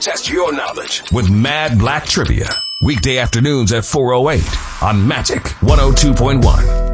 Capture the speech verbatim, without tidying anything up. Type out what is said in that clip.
test your knowledge with Mad Black Trivia. Weekday afternoons at four oh eight on Magic one oh two point one.